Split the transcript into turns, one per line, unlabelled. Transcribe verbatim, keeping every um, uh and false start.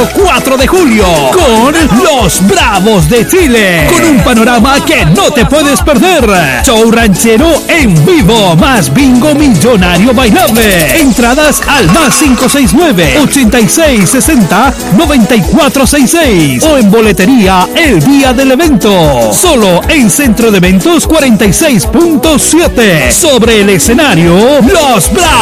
sábado cuatro de julio con los Bravos de Chile, con un panorama que no te puedes perder. Show ranchero en vivo, más bingo millonario bailable. Entradas al más cinco seis nueve, ochenta y seis sesenta, noventa y cuatro sesenta y seis o en boletería el día del evento. Solo en Centro de Eventos cuarenta y seis punto siete. Sobre el escenario, los Bravos